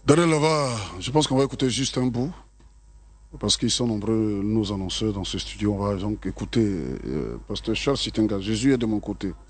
Derrière là-bas, je pense qu'on va écouter juste un bout, parce qu'ils sont nombreux, nos annonceurs dans ce studio. On va donc écouter Pasteur Charles Sitenga. Jésus est de mon côté.